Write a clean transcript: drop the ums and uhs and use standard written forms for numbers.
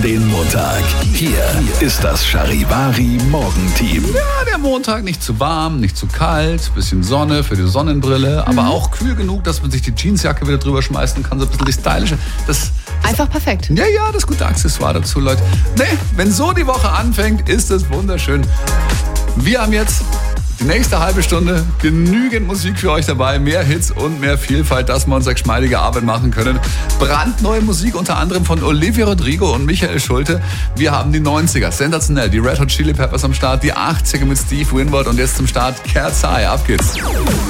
Den Montag. Hier ist das Charivari Morgenteam. Ja, der Montag nicht zu warm, nicht zu kalt, bisschen Sonne für die Sonnenbrille, aber auch kühl genug, dass man sich die Jeansjacke wieder drüber schmeißen kann, so ein bisschen die stylische. Einfach perfekt. Ja, das gute Accessoire dazu, Leute. Nee, wenn so die Woche anfängt, ist es wunderschön. Wir haben jetzt die nächste halbe Stunde genügend Musik für euch dabei, mehr Hits und mehr Vielfalt, dass wir unsere geschmeidige Arbeit machen können. Brandneue Musik unter anderem von Olivia Rodrigo und Michael Schulte. Wir haben die 90er, sensationell, die Red Hot Chili Peppers am Start, die 80er mit Steve Winwood und jetzt zum Start Cat's Eye. Ab geht's.